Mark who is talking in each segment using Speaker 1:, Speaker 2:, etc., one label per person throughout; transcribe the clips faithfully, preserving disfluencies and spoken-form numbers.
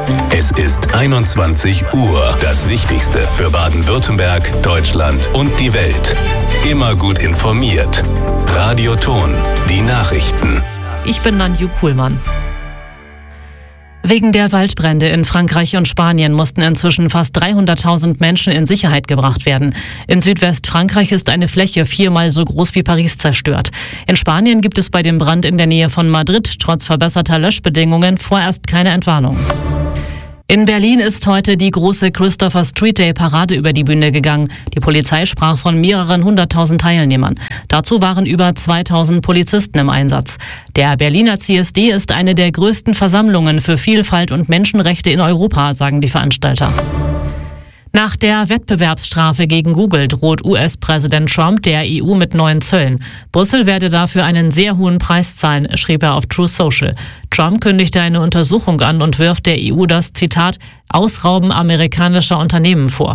Speaker 1: Es ist einundzwanzig Uhr. Das Wichtigste für Baden-Württemberg, Deutschland und die Welt. Immer gut informiert. Radio Ton, die Nachrichten.
Speaker 2: Ich bin Nanju Kuhlmann. Wegen der Waldbrände in Frankreich und Spanien mussten inzwischen fast dreihunderttausend Menschen in Sicherheit gebracht werden. In Südwestfrankreich ist eine Fläche viermal so groß wie Paris zerstört. In Spanien gibt es bei dem Brand in der Nähe von Madrid trotz verbesserter Löschbedingungen vorerst keine Entwarnung. In Berlin ist heute die große Christopher Street Day Parade über die Bühne gegangen. Die Polizei sprach von mehreren hunderttausend Teilnehmern. Dazu waren über zweitausend Polizisten im Einsatz. Der Berliner C S D ist eine der größten Versammlungen für Vielfalt und Menschenrechte in Europa, sagen die Veranstalter. Nach der Wettbewerbsstrafe gegen Google droht U S-Präsident Trump der E U mit neuen Zöllen. Brüssel werde dafür einen sehr hohen Preis zahlen, schrieb er auf Truth Social. Trump kündigte eine Untersuchung an und wirft der E U das, Zitat, Ausrauben amerikanischer Unternehmen vor.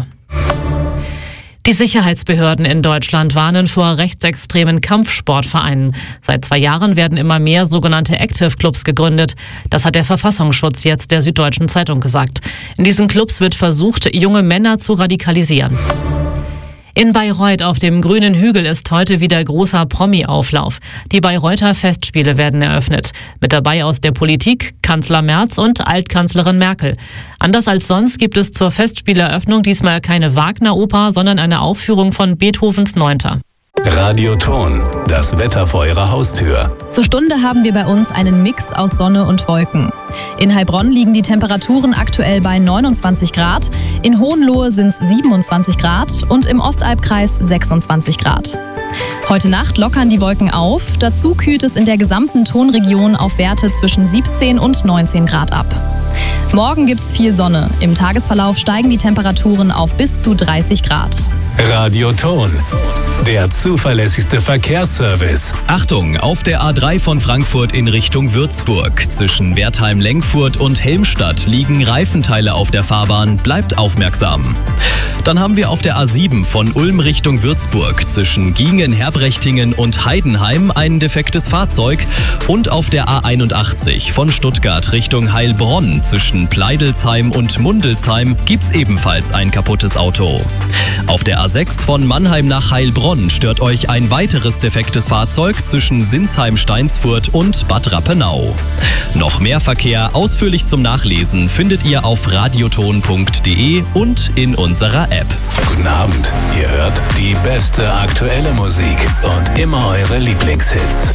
Speaker 2: Die Sicherheitsbehörden in Deutschland warnen vor rechtsextremen Kampfsportvereinen. Seit zwei Jahren werden immer mehr sogenannte Active Clubs gegründet. Das hat der Verfassungsschutz jetzt der Süddeutschen Zeitung gesagt. In diesen Clubs wird versucht, junge Männer zu radikalisieren. In Bayreuth auf dem grünen Hügel ist heute wieder großer Promi-Auflauf. Die Bayreuther Festspiele werden eröffnet. Mit dabei aus der Politik Kanzler Merz und Altkanzlerin Merkel. Anders als sonst gibt es zur Festspieleröffnung diesmal keine Wagner-Oper, sondern eine Aufführung von Beethovens Neunter.
Speaker 1: Radio Ton, das Wetter vor Ihrer Haustür.
Speaker 3: Zur Stunde haben wir bei uns einen Mix aus Sonne und Wolken. In Heilbronn liegen die Temperaturen aktuell bei neunundzwanzig Grad, in Hohenlohe sind es siebenundzwanzig Grad und im Ostalbkreis sechsundzwanzig Grad. Heute Nacht lockern die Wolken auf, dazu kühlt es in der gesamten Tonregion auf Werte zwischen siebzehn und neunzehn Grad ab. Morgen gibt's viel Sonne. Im Tagesverlauf steigen die Temperaturen auf bis zu dreißig Grad.
Speaker 1: Radio Ton, der zuverlässigste Verkehrsservice.
Speaker 4: Achtung, auf der A drei von Frankfurt in Richtung Würzburg. Zwischen Wertheim-Lengfurt und Helmstadt liegen Reifenteile auf der Fahrbahn. Bleibt aufmerksam. Dann haben wir auf der A sieben von Ulm Richtung Würzburg zwischen Giengen, Herbrechtingen und Heidenheim ein defektes Fahrzeug. Und auf der A einundachtzig von Stuttgart Richtung Heilbronn zwischen Pleidelsheim und Mundelsheim gibt's ebenfalls ein kaputtes Auto. Auf der A sechs von Mannheim nach Heilbronn stört euch ein weiteres defektes Fahrzeug zwischen Sinsheim-Steinsfurt und Bad Rappenau. Noch mehr Verkehr ausführlich zum Nachlesen findet ihr auf radioton punkt de und in unserer App.
Speaker 1: Guten Abend, ihr hört die beste aktuelle Musik und immer eure Lieblingshits.